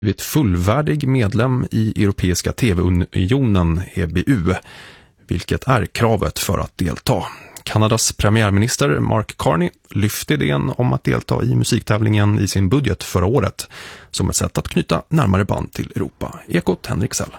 blivit fullvärdig medlem i Europeiska TV-unionen EBU, vilket är kravet för att delta. Kanadas premiärminister Mark Carney lyfte idén om att delta i musiktävlingen i sin budget förra året som ett sätt att knyta närmare band till Europa. Ekot Henrik Sell.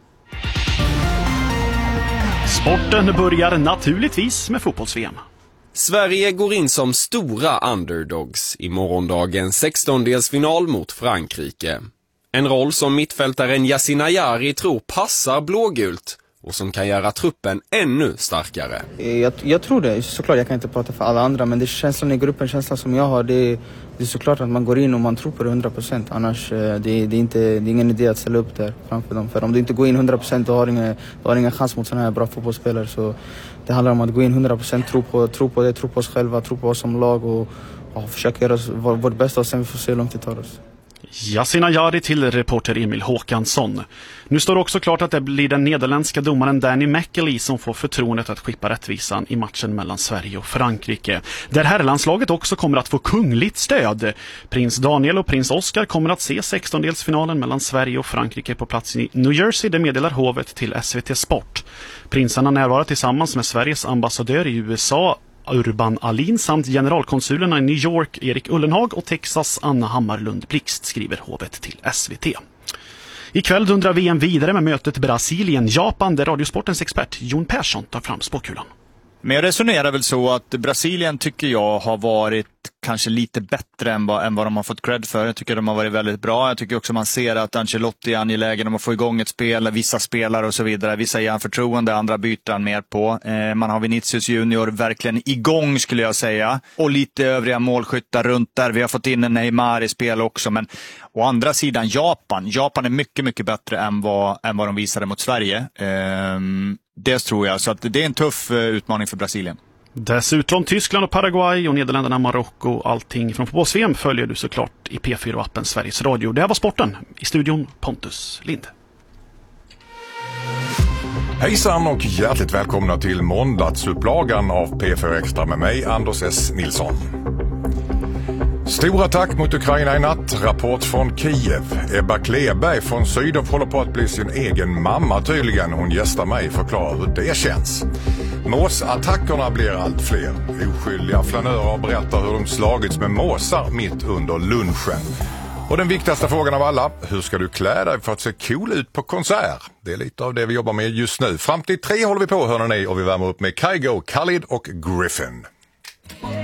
Sporten börjar naturligtvis med fotbolls-VM. Sverige går in som stora underdogs i morgondagens 16-delsfinal mot Frankrike. En roll som mittfältaren Yasin Ayari tror passar blågult och som kan göra truppen ännu starkare. Jag tror det. Såklart, jag kan inte prata för alla andra, men det är känslan i gruppen, känslan som jag har, det är såklart att man går in och man tror på det 100%. Annars det är ingen idé att ställa upp där framför dem. För om du inte går in 100% då har ingen chans mot sådana här bra fotbollsspelare. Så det handlar om att gå in 100%, tro på det, tro på oss själva, tro på oss som lag och försöka göra vårt bästa och sen vi får se hur långt det tar oss. Yasin Ayari till reporter Emil Håkansson. Nu står det också klart att det blir den nederländska domaren Danny McAlee som får förtroendet att skippa rättvisan i matchen mellan Sverige och Frankrike. Där herrlandslaget också kommer att få kungligt stöd. Prins Daniel och prins Oscar kommer att se 16-delsfinalen mellan Sverige och Frankrike på plats i New Jersey. Det meddelar hovet till SVT Sport. Prinsarna närvarar tillsammans med Sveriges ambassadör i USA Urban Alin samt generalkonsulerna i New York Erik Ullenhag och Texas Anna Hammarlund Blixt, skriver hovet till SVT. Ikväll dundrar VM vidare med mötet Brasilien-Japan där Radiosportens expert Jon Persson tar fram spåkulan. Men jag resonerar väl så att Brasilien tycker jag har varit kanske lite bättre än vad de har fått cred för. Jag tycker de har varit väldigt bra. Jag tycker också man ser att Ancelotti är angelägen om att få igång ett spel, vissa spelare och så vidare. Vissa ger han förtroende, andra byter han mer på. Man har Vinicius Junior verkligen igång skulle jag säga. Och lite övriga målskyttar runt där. Vi har fått in en Neymar i spel också. Men å andra sidan Japan är mycket, mycket bättre än vad de visade mot Sverige. Det tror jag. Så att det är en tuff utmaning för Brasilien. Dessutom Tyskland och Paraguay och Nederländerna, Marocko. Allting från fotbolls-VM följer du såklart i P4-appen Sveriges Radio. Det här var sporten. I studion Pontus Lind. Hejsan och hjärtligt välkomna till måndagsupplagan av P4 Extra med mig, Anders S. Nilsson. Stor attack mot Ukraina i natt. Rapport från Kiev. Ebba Kleberg från Sydov håller på att bli sin egen mamma tydligen. Hon gästar mig förklarar hur det känns. Måsattackerna blir allt fler. Oskyldiga flanörer berättar hur de slagits med måsar mitt under lunchen. Och den viktigaste frågan av alla, hur ska du klä dig för att se cool ut på konsert? Det är lite av det vi jobbar med just nu. Fram till 3 håller vi på, hör ni, och vi värmer upp med Kygo, Khalid och Griffin.